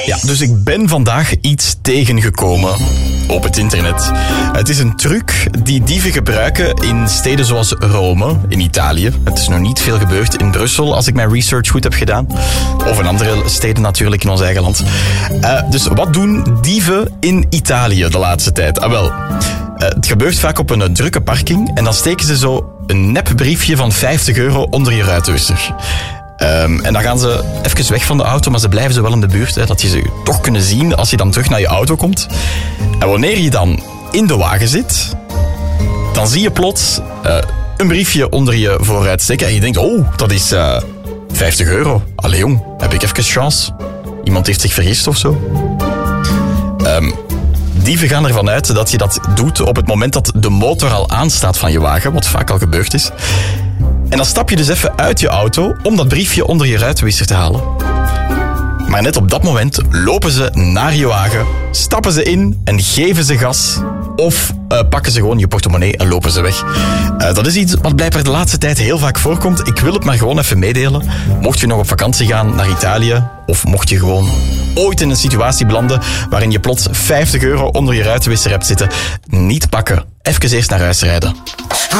Ja, dus ik ben vandaag iets tegengekomen op het internet. Het is een truc die dieven gebruiken in steden zoals Rome, in Italië. Het is nog niet veel gebeurd in Brussel, als ik mijn research goed heb gedaan. Of in andere steden natuurlijk in ons eigen land. Dus wat doen dieven in Italië de laatste tijd? Het gebeurt vaak op een drukke parking en dan steken ze zo een nepbriefje van €50 onder je ruitenwisser. En dan gaan ze even weg van de auto, maar ze blijven zo wel in de buurt, hè, dat je ze toch kunnen zien als je dan terug naar je auto komt. En wanneer je dan in de wagen zit, dan zie je plots een briefje onder je vooruit steken en je denkt, oh, dat is €50. Allee jong, heb ik even chance? Iemand heeft zich vergist of zo? Dieven gaan ervan uit dat je dat doet op het moment dat de motor al aanstaat van je wagen, wat vaak al gebeurd is. En dan stap je dus even uit je auto om dat briefje onder je ruitenwisser te halen. Maar net op dat moment lopen ze naar je wagen, stappen ze in en geven ze gas. Of pakken ze gewoon je portemonnee en lopen ze weg. Dat is iets wat blijkbaar de laatste tijd heel vaak voorkomt. Ik wil het maar gewoon even meedelen. Mocht je nog op vakantie gaan naar Italië, of mocht je gewoon ooit in een situatie belanden waarin je plots €50 onder je ruitenwisser hebt zitten, niet pakken. Even eerst naar huis rijden.